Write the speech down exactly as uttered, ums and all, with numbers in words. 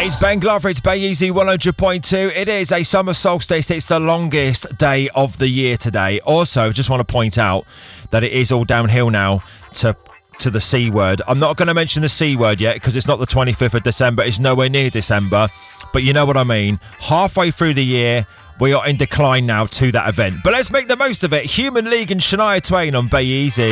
It's Ben Glover, it's Bay Easy one hundred point two. It is a summer solstice. It's the longest day of the year today. Also, just want to point out that it is all downhill now to to the C word. I'm not going to mention the C word yet because it's not the twenty-fifth of December. It's nowhere near December. But you know what I mean. Halfway through the year, we are in decline now to that event. But let's make the most of it. Human League and Shania Twain on Bay Easy.